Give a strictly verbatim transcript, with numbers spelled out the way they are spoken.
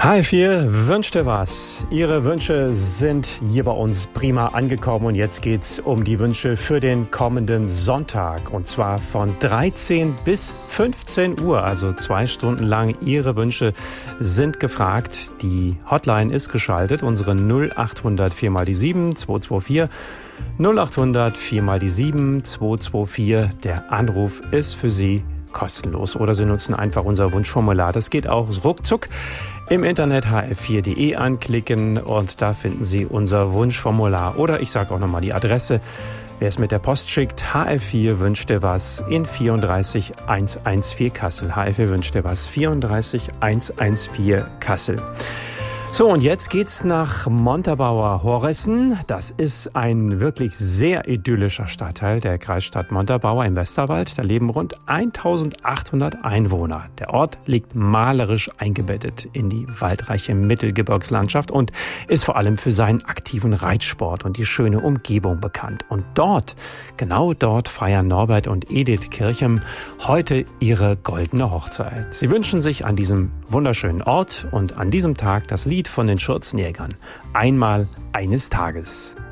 H F vier wünscht dir was. Ihre Wünsche sind hier bei uns prima angekommen und jetzt geht's um die Wünsche für den kommenden Sonntag und zwar von dreizehn bis fünfzehn Uhr, also zwei Stunden lang. Ihre Wünsche sind gefragt. Die Hotline ist geschaltet, unsere null acht hundert vier mal die sieben zwei zwei vier. null acht hundert vier mal die sieben zwei zwei vier. Der Anruf ist für Sie kostenlos oder Sie nutzen einfach unser Wunschformular. Das geht auch ruckzuck. Im Internet h f vier punkt d e anklicken und da finden Sie unser Wunschformular. Oder ich sage auch nochmal die Adresse. Wer es mit der Post schickt, H F vier wünscht dir was in vierunddreißig hundertvierzehn Kassel. H F vier wünscht dir was, vierunddreißig hundertvierzehn Kassel. So, und jetzt geht's nach Montabaur-Horressen. Das ist ein wirklich sehr idyllischer Stadtteil der Kreisstadt Montabaur im Westerwald. Da leben rund eintausendachthundert Einwohner. Der Ort liegt malerisch eingebettet in die waldreiche Mittelgebirgslandschaft und ist vor allem für seinen aktiven Reitsport und die schöne Umgebung bekannt. Und dort, genau dort, feiern Norbert und Edith Kirchem heute ihre goldene Hochzeit. Sie wünschen sich an diesem wunderschönen Ort und an diesem Tag das Lied von den Schürzenjägern. Einmal eines Tages.